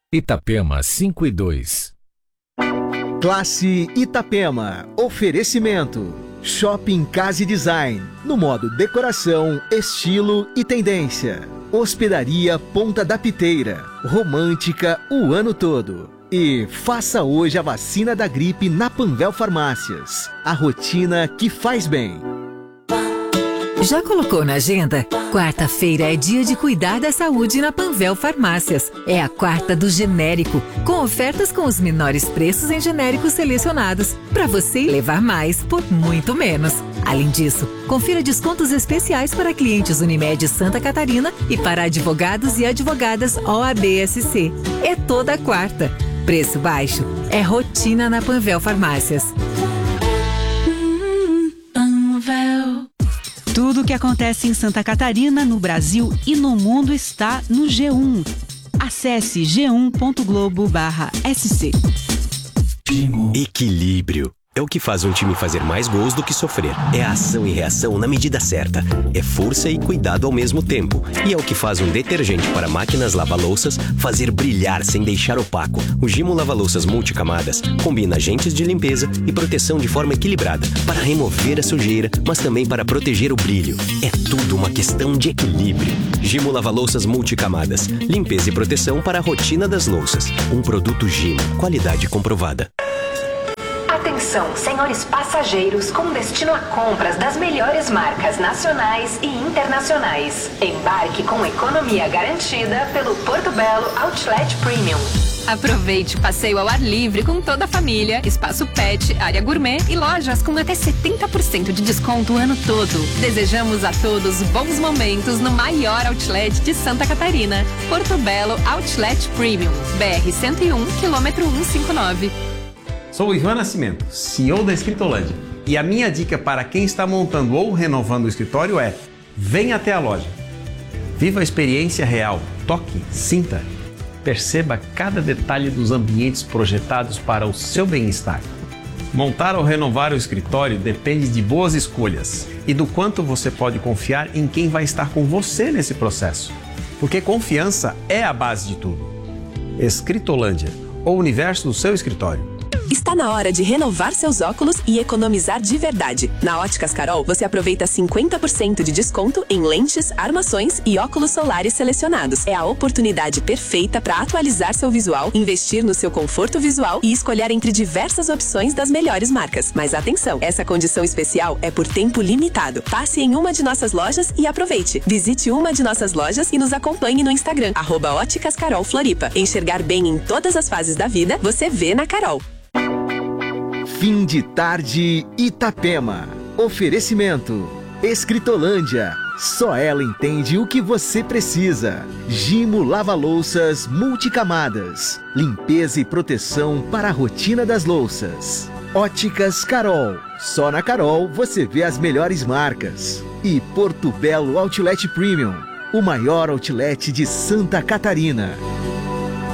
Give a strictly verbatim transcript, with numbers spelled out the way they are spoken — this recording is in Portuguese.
Itapema cinco e dois. Classe Itapema. Oferecimento. Shopping Casa e Design. No modo decoração, estilo e tendência. Hospedaria Ponta da Piteira. Romântica o ano todo. E faça hoje a vacina da gripe na Panvel Farmácias. A rotina que faz bem. Já colocou na agenda? Quarta-feira é dia de cuidar da saúde na Panvel Farmácias. É a quarta do genérico, com ofertas com os menores preços em genéricos selecionados, para você levar mais por muito menos. Além disso, confira descontos especiais para clientes Unimed Santa Catarina e para advogados e advogadas O A B S C. É toda quarta. Preço baixo é rotina na Panvel Farmácias. Hum, Panvel. Tudo o que acontece em Santa Catarina, no Brasil e no mundo está no G um. Acesse g um ponto globo barra s c. Equilíbrio. É o que faz um time fazer mais gols do que sofrer. É a ação e reação na medida certa. É força e cuidado ao mesmo tempo. E é o que faz um detergente para máquinas lava-louças fazer brilhar sem deixar opaco. O Gimo Lava-Louças Multicamadas combina agentes de limpeza e proteção de forma equilibrada para remover a sujeira, mas também para proteger o brilho. É tudo uma questão de equilíbrio. Gimo Lava-Louças Multicamadas. Limpeza e proteção para a rotina das louças. Um produto Gimo. Qualidade comprovada. Atenção, senhores passageiros com destino a compras das melhores marcas nacionais e internacionais. Embarque com economia garantida pelo Porto Belo Outlet Premium. Aproveite o passeio ao ar livre com toda a família, espaço pet, área gourmet e lojas com até setenta por cento de desconto o ano todo. Desejamos a todos bons momentos no maior outlet de Santa Catarina. Porto Belo Outlet Premium, B R cento e um, quilômetro cento e cinquenta e nove. Sou o Ivan Nascimento, C E O da Escritolândia. E a minha dica para quem está montando ou renovando o escritório é: venha até a loja. Viva a experiência real, toque, sinta. Perceba cada detalhe dos ambientes projetados para o seu bem-estar. Montar ou renovar o escritório depende de boas escolhas e do quanto você pode confiar em quem vai estar com você nesse processo. Porque confiança é a base de tudo. Escritolândia, o universo do seu escritório. Está na hora de renovar seus óculos e economizar de verdade. Na Óticas Carol, você aproveita cinquenta por cento de desconto em lentes, armações e óculos solares selecionados. É a oportunidade perfeita para atualizar seu visual, investir no seu conforto visual e escolher entre diversas opções das melhores marcas. Mas atenção, essa condição especial é por tempo limitado. Passe em uma de nossas lojas e aproveite. Visite uma de nossas lojas e nos acompanhe no Instagram, arroba Óticas Carol Floripa. Enxergar bem em todas as fases da vida, você vê na Carol. Fim de tarde Itapema. Oferecimento. Escritolândia. Só ela entende o que você precisa. Gimo Lava-Louças Multicamadas. Limpeza e proteção para a rotina das louças. Óticas Carol. Só na Carol você vê as melhores marcas. E Porto Belo Outlet Premium. O maior outlet de Santa Catarina.